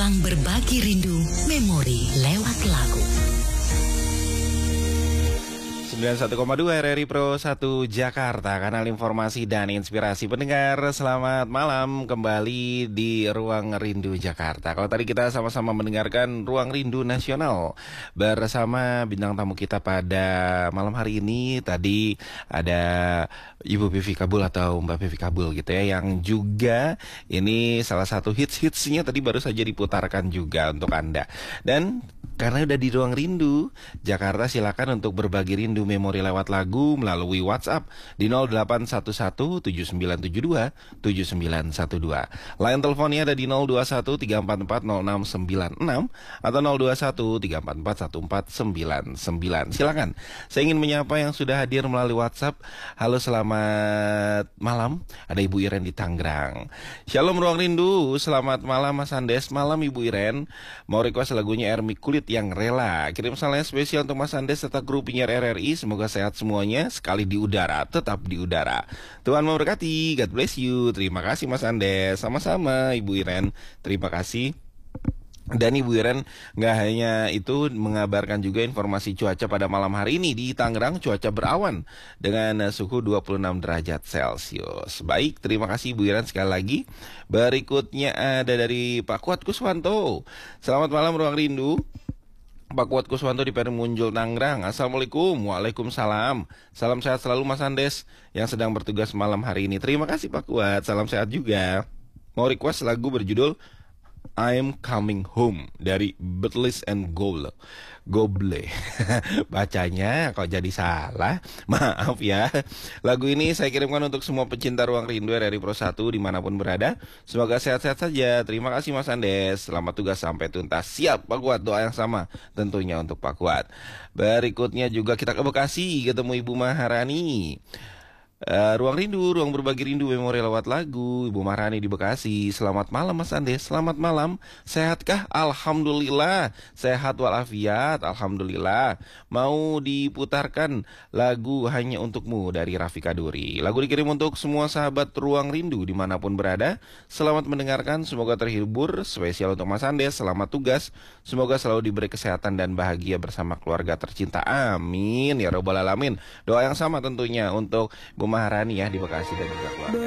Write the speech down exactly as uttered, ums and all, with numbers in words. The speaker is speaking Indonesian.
Ruang berbagi rindu, memori lewat lagu. sembilan puluh satu koma dua R R I Pro satu Jakarta, kanal informasi dan inspirasi. Pendengar, selamat malam kembali di Ruang Rindu Jakarta. Kalau tadi kita sama-sama mendengarkan Ruang Rindu Nasional bersama bintang tamu kita pada malam hari ini. Tadi ada Ibu Pivi Kabul atau Mbak Pivi Kabul gitu ya, yang juga ini salah satu hits-hitsnya tadi baru saja diputarkan juga untuk Anda. Dan karena udah di Ruang Rindu Jakarta, silakan untuk berbagi rindu memori lewat lagu melalui WhatsApp di nol delapan satu satu tujuh sembilan tujuh dua tujuh sembilan satu dua. Line teleponnya ada di nol dua satu tiga empat empat nol enam sembilan enam atau nol dua satu tiga empat empat satu empat sembilan sembilan. Silakan. Saya ingin menyapa yang sudah hadir melalui WhatsApp. Halo, selamat malam. Ada Ibu Iren di Tangerang. Shalom Ruang Rindu. Selamat malam Mas Andes. Malam Ibu Iren. Mau request lagunya Ermi Kulit yang Rela. Kirim salahnya spesial untuk Mas Andes serta kru penyiar R R I. Semoga sehat semuanya. Sekali di udara, tetap di udara. Tuhan memberkati. God bless you. Terima kasih Mas Andes. Sama-sama Ibu Iren. Terima kasih. Dan Ibu Iren nggak hanya itu, mengabarkan juga informasi cuaca pada malam hari ini. Di Tangerang cuaca berawan dengan suhu dua puluh enam derajat Celcius. Baik, terima kasih Ibu Iren sekali lagi. Berikutnya ada dari Pak Kuat Kuswanto. Selamat malam Ruang Rindu. Pak Kuat Kuswanto di Perimunjul Tangerang. Assalamualaikum. Waalaikumsalam. Salam sehat selalu Mas Andes yang sedang bertugas malam hari ini. Terima kasih Pak Kuat. Salam sehat juga. Mau request lagu berjudul I'm Coming Home dari Beatles and Goble. Goble. Bacanya kok jadi salah. Maaf ya. Lagu ini saya kirimkan untuk semua pecinta Ruang Rindu R R I Pro satu dimanapun berada. Semoga sehat-sehat saja. Terima kasih Mas Andes. Selamat tugas sampai tuntas. Siap Pak Kuat, doa yang sama tentunya untuk Pak Kuat. Berikutnya juga kita ke Bekasi, ketemu Ibu Maharani. Uh, Ruang Rindu, ruang berbagi rindu memori lewat lagu. Ibu Maharani di Bekasi. Selamat malam Mas Andes. Selamat malam. Sehatkah? Alhamdulillah. Sehat walafiat. Alhamdulillah. Mau diputarkan lagu Hanya Untukmu dari Rafika Duri. Lagu dikirim untuk semua sahabat Ruang Rindu dimanapun berada. Selamat mendengarkan. Semoga terhibur. Spesial untuk Mas Andes. Selamat tugas. Semoga selalu diberi kesehatan dan bahagia bersama keluarga tercinta. Amin ya robbal alamin. Doa yang sama tentunya untuk Bu Maharani ya di Bekasi dan juga keluarga.